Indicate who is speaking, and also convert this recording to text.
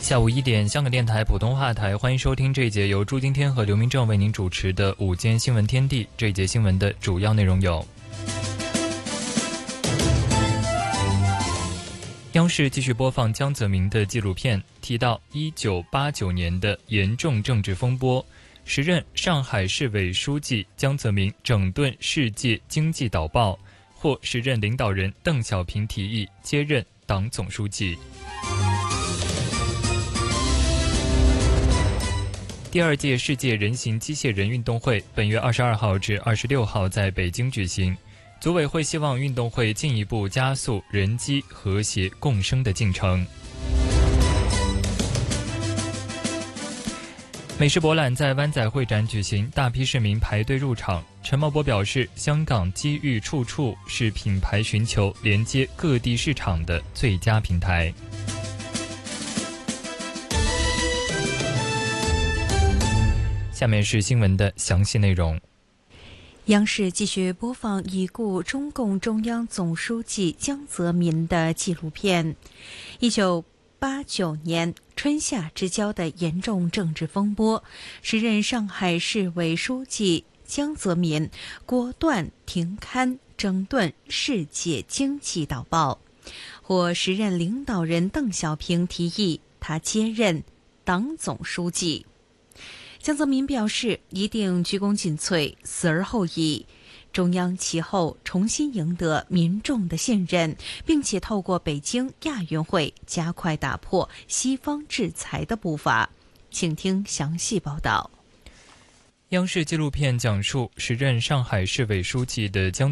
Speaker 1: 下午1点，香港电台普通话台，欢迎收听这一节由朱金天和刘明正为您主持的午间新闻天地。这一节新闻的主要内容有：央视继续播放江泽民的纪录片，提到1989年的严重政治风波，时任上海市委书记江泽民整顿世界经济导报，获时任领导人邓小平提议接任党总书记。第2届世界人形机械人运动会本月22号至26号在北京举行。组委会希望运动会进一步加速人机和谐共生的进程。美食博览在湾仔会展举行，大批市民排队入场。陈茂波表示，香港机遇处处，是品牌寻求连接各地市场的最佳平台。下面是新闻的详细内容。
Speaker 2: 央视继续播放已故中共中央总书记江泽民的纪录片。1989年春夏之交的严重政治风波，时任上海市委书记江泽民果断停刊整顿世界经济导报，获时任领导人邓小平提议他接任党总书记。江泽民表示，一定鞠躬尽瘁，死而后已。中央其后重新赢得民众的信任，并且透过北京亚运会加快打破西方制裁的步伐。请听详细报道。
Speaker 1: 央视纪录片讲述时任上海市委书记的江